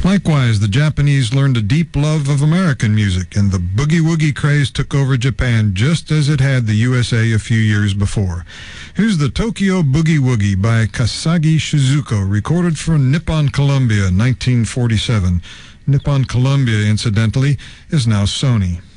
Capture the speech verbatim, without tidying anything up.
Likewise, the Japanese learned a deep love of American music, and the boogie-woogie craze took over Japan just as it had the U S A a few years before. Here's the Tokyo Boogie Woogie by Kasagi Shizuko, recorded for Nippon Columbia, nineteen forty-seven. Nippon Columbia, incidentally, is now Sony.